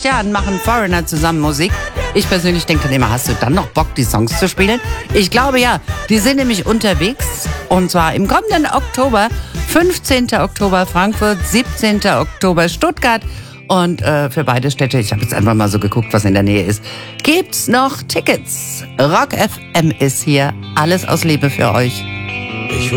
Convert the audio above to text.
Jahren machen Foreigner zusammen Musik. Ich persönlich denke dann immer, hast du dann noch Bock, die Songs zu spielen? Ich glaube ja, die sind nämlich unterwegs und zwar im kommenden Oktober, 15. Oktober Frankfurt, 17. Oktober Stuttgart. Und für beide Städte, ich habe jetzt einfach mal so geguckt, was in der Nähe ist, gibt's noch Tickets. Rock FM ist hier, alles aus Liebe für euch.